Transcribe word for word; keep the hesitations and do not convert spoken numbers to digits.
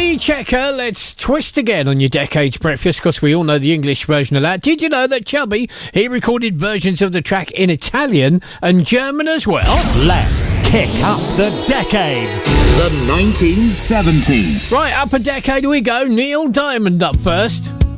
Chubby Checker, let's twist again on your Decades Breakfast, because we all know the English version of that. Did you know that Chubby, he recorded versions of the track in Italian and German as well? Let's kick up the decades. The nineteen seventies. Right, up a decade we go. Neil Diamond up first.